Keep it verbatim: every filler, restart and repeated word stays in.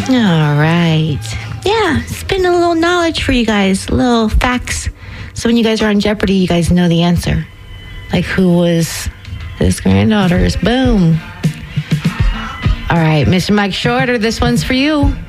All right. Yeah, spin a little knowledge for you guys, little facts. So when you guys are on Jeopardy, you guys know the answer. Like who was his granddaughter's? Boom. All right, Mister Mike Shorter, this one's for you.